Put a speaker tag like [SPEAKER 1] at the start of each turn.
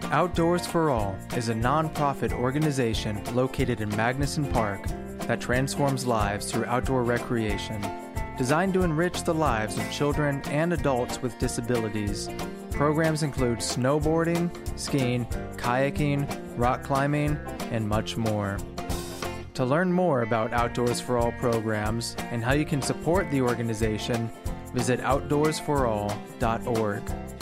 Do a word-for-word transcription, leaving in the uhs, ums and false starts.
[SPEAKER 1] Outdoors for All is a non-profit organization located in Magnuson Park that transforms lives through outdoor recreation. Designed to enrich the lives of children and adults with disabilities, programs include snowboarding, skiing, kayaking, rock climbing, and much more. To learn more about Outdoors for All programs and how you can support the organization, visit outdoors for all dot org.